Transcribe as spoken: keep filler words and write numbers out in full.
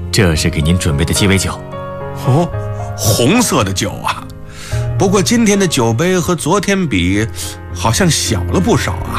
这是给您准备的鸡尾酒。 哦，红色的酒啊，不过今天的酒杯和昨天比，好像小了不少啊。